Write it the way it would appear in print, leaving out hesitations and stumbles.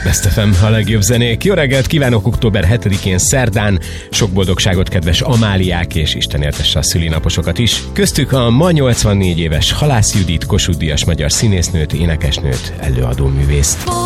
Best FM, a legjobb zenék. Jó reggelt kívánok október 7-én szerdán. Sok boldogságot, kedves Amáliák, és Isten éltesse a szülinaposokat is. Köztük a ma 84 éves Halász Judit, Kossuth-díjas magyar színésznőt, énekesnőt, előadó művészt.